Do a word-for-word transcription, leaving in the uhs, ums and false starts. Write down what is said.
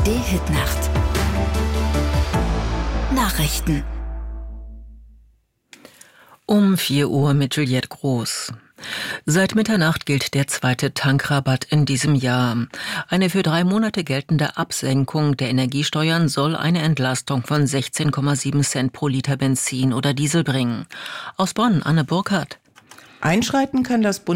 A R D-Hitnacht. Nachrichten. Um vier Uhr mit Juliette Groß. Seit Mitternacht gilt der zweite Tankrabatt in diesem Jahr. Eine für drei Monate geltende Absenkung der Energiesteuern soll eine Entlastung von sechzehn Komma sieben Cent pro Liter Benzin oder Diesel bringen. Aus Bonn, Anne Burkhardt. Einschreiten kann das Bund